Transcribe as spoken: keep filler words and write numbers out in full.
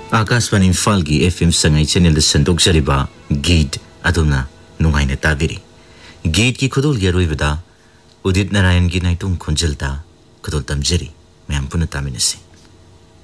आकाशवाणी इम्फाल की FM Sangai channel संदोक्चरिबा गीत अदुना नुंगाइना ताबिरी गीत की खुदोल की अरोइबदा उदित नारायण की नाइटुंग खुंजलता खुदोल तमजरी मैम पुनः तामिनसे